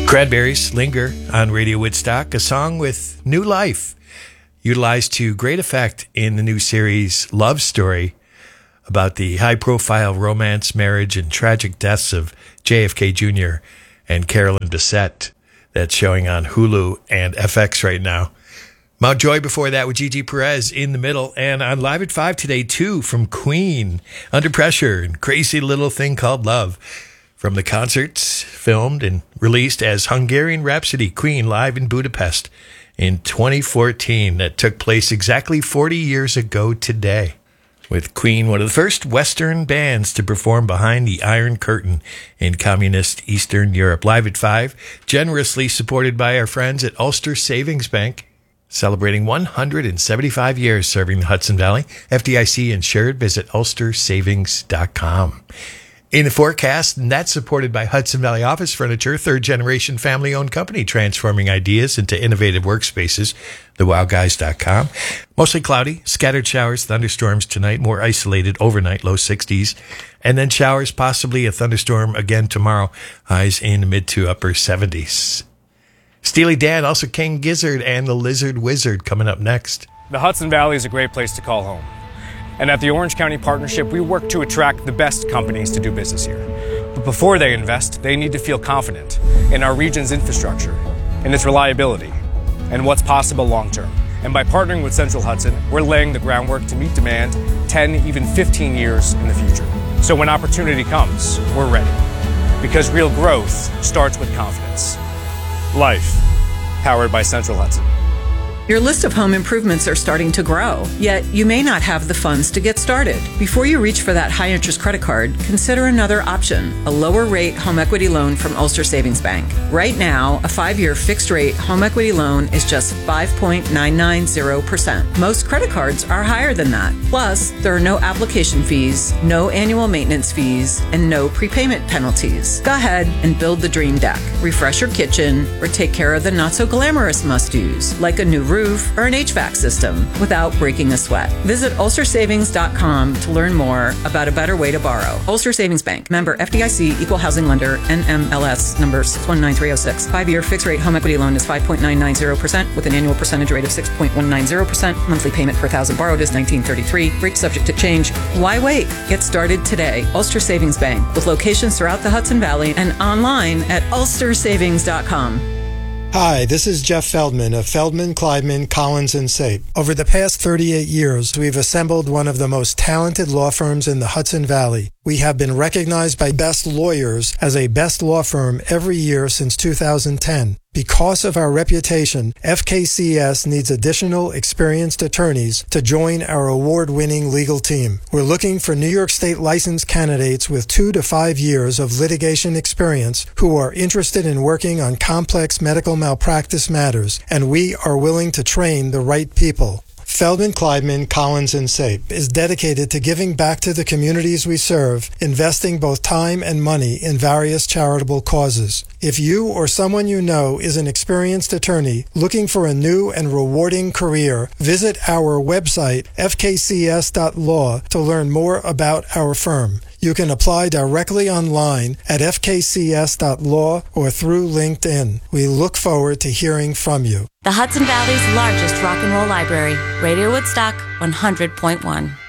Cranberries, Linger on Radio Woodstock, a song with new life, utilized to great effect in the new series Love Story about the high-profile romance, marriage, and tragic deaths of JFK Jr. and Carolyn Bessette. That's showing on Hulu and FX right now. Mountjoy before that with Gigi Perez in the middle. And on Live at 5 today, too, from Queen, Under Pressure and Crazy Little Thing Called Love. From the concerts filmed and released as Hungarian Rhapsody, Queen live in Budapest in 2014. That took place exactly 40 years ago today. With Queen, one of the first Western bands to perform behind the Iron Curtain in communist Eastern Europe. Live at 5, generously supported by our friends at Ulster Savings Bank, celebrating 175 years serving the Hudson Valley. FDIC insured. Visit ulstersavings.com. In the forecast, and that's supported by Hudson Valley Office Furniture, third-generation family-owned company transforming ideas into innovative workspaces, thewowguys.com. Mostly cloudy, scattered showers, thunderstorms tonight, more isolated overnight, low 60s, and then showers, possibly a thunderstorm again tomorrow, highs in the mid to upper 70s. Steely Dan, also King Gizzard and the Lizard Wizard coming up next. The Hudson Valley is a great place to call home. And at the Orange County Partnership, we work to attract the best companies to do business here. But before they invest, they need to feel confident in our region's infrastructure, in its reliability, and what's possible long-term. And by partnering with Central Hudson, we're laying the groundwork to meet demand 10, even 15 years in the future. So when opportunity comes, we're ready. Because real growth starts with confidence. Life, powered by Central Hudson. Your list of home improvements are starting to grow, yet you may not have the funds to get started. Before you reach for that high-interest credit card, consider another option, a lower-rate home equity loan from Ulster Savings Bank. Right now, a 5-year fixed-rate home equity loan is just 5.990%. Most credit cards are higher than that. Plus, there are no application fees, no annual maintenance fees, and no prepayment penalties. Go ahead and build the dream deck, refresh your kitchen, or take care of the not-so-glamorous must-dos, like a new roof or an HVAC system without breaking a sweat. Visit ulstersavings.com to learn more about a better way to borrow. Ulster Savings Bank, member FDIC, equal housing lender, NMLS number 619306. 5-year fixed rate home equity loan is 5.990% with an annual percentage rate of 6.190%. Monthly payment per thousand borrowed is $19.33. Rate subject to change. Why wait? Get started today. Ulster Savings Bank, with locations throughout the Hudson Valley and online at ulstersavings.com. Hi, this is Jeff Feldman of Feldman, Kleidman, Collins & Sape. Over the past 38 years, we've assembled one of the most talented law firms in the Hudson Valley. We have been recognized by Best Lawyers as a best law firm every year since 2010. Because of our reputation, FKCS needs additional experienced attorneys to join our award-winning legal team. We're looking for New York State licensed candidates with 2 to 5 years of litigation experience who are interested in working on complex medical malpractice matters, and we are willing to train the right people. Feldman, Kleidman, Collins & Sape is dedicated to giving back to the communities we serve, investing both time and money in various charitable causes. If you or someone you know is an experienced attorney looking for a new and rewarding career, visit our website, fkcs.law, to learn more about our firm. You can apply directly online at fkcs.law or through LinkedIn. We look forward to hearing from you. The Hudson Valley's largest rock and roll library, Radio Woodstock 100.1.